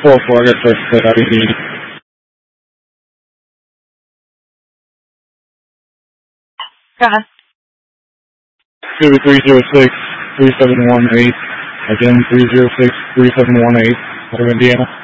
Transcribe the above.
404, I got first plate out of the 306-3718. Again, 306-3718 out of Indiana.